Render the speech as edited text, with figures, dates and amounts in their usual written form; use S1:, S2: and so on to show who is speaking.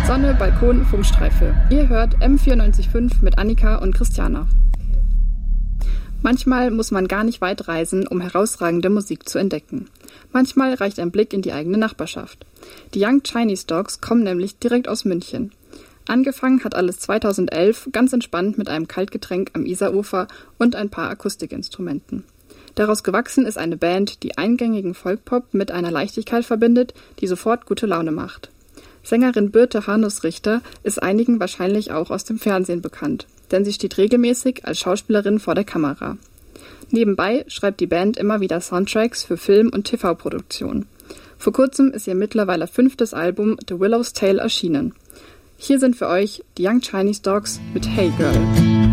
S1: Sonne, Balkon, Funkstreife. Ihr hört M94.5 mit Annika und Christiana. Manchmal muss man gar nicht weit reisen, um herausragende Musik zu entdecken. Manchmal reicht ein Blick in die eigene Nachbarschaft. Die Young Chinese Dogs kommen nämlich direkt aus München. Angefangen hat alles 2011 ganz entspannt mit einem Kaltgetränk am Isarufer und ein paar Akustikinstrumenten. Daraus gewachsen ist eine Band, die eingängigen Folkpop mit einer Leichtigkeit verbindet, die sofort gute Laune macht. Sängerin Birte Hanus-Richter ist einigen wahrscheinlich auch aus dem Fernsehen bekannt, denn sie steht regelmäßig als Schauspielerin vor der Kamera. Nebenbei schreibt die Band immer wieder Soundtracks für Film- und TV-Produktionen. Vor kurzem ist ihr mittlerweile 5. Album The Willow's Tale erschienen. Hier sind für euch die Young Chinese Dogs mit Hey Girl.